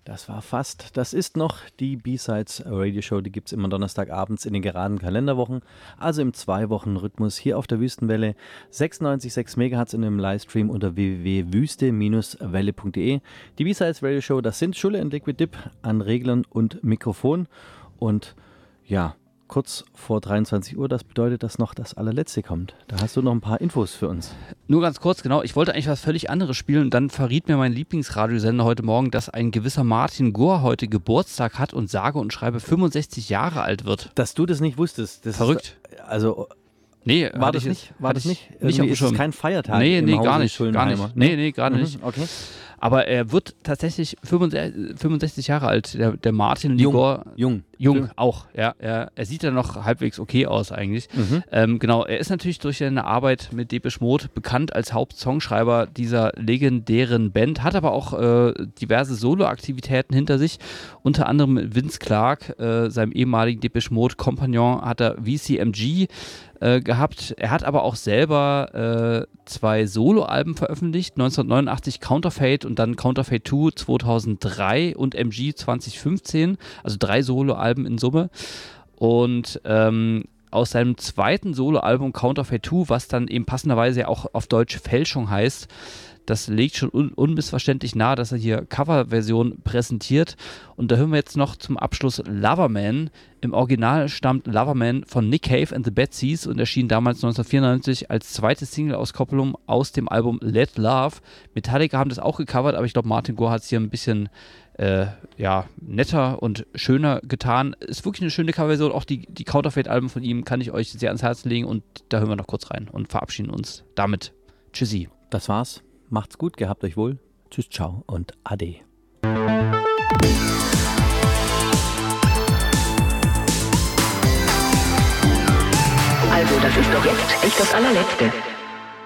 Das war fast. Das ist noch die B-Sides Radio Show. Die gibt es immer Donnerstagabends in den geraden Kalenderwochen. Also im 2-Wochen-Rhythmus hier auf der Wüstenwelle. 96,6 MHz in einem Livestream unter www.wüste-welle.de. Die B-Sides Radio Show, das sind Schule und Liquid Dip an Reglern und Mikrofon. Und ja, kurz vor 23 Uhr, das bedeutet, dass noch das allerletzte kommt. Da hast du noch ein paar Infos für uns. Nur ganz kurz, genau. Ich wollte eigentlich was völlig anderes spielen und dann verriet mir mein Lieblingsradiosender heute Morgen, dass ein gewisser Martin Gore heute Geburtstag hat und sage und schreibe 65 Jahre alt wird. Dass du das nicht wusstest. Das verrückt. Ist, also... Nee, war das nicht? War das nicht? Nicht auf dem ist es kein Feiertag? Nee, im Hause gar nicht. Schulnheimer? Nee, gerade nicht. Okay. Aber er wird tatsächlich 65 Jahre alt, der Martin Gore. Jung auch, ja. Er sieht ja noch halbwegs okay aus eigentlich. Genau, er ist natürlich durch seine Arbeit mit Depeche Mode bekannt als Hauptsongschreiber dieser legendären Band, hat aber auch diverse Soloaktivitäten hinter sich, unter anderem mit Vince Clarke, seinem ehemaligen Depeche Mode Kompagnon, hat er VCMG gehabt. Er hat aber auch selber 2 Soloalben veröffentlicht, 1989 Counterfeit und dann Counterfeit 2 2003 und MG 2015, also 3 Soloalben in Summe. Und aus seinem zweiten Soloalbum Counterfeit 2, was dann eben passenderweise ja auch auf Deutsch Fälschung heißt, das legt schon unmissverständlich nahe, dass er hier Coverversion präsentiert. Und da hören wir jetzt noch zum Abschluss Loverman. Im Original stammt Loverman von Nick Cave and the Bad Seeds und erschien damals 1994 als zweite Single-Auskopplung aus dem Album Let Love. Metallica haben das auch gecovert, aber ich glaube, Martin Gore hat es hier ein bisschen netter und schöner getan. Ist wirklich eine schöne Coverversion. Auch die Counterfeit-Alben von ihm kann ich euch sehr ans Herz legen. Und da hören wir noch kurz rein und verabschieden uns damit. Tschüssi. Das war's. Macht's gut, gehabt euch wohl. Tschüss, ciao und ade. Also, das ist doch jetzt echt das allerletzte.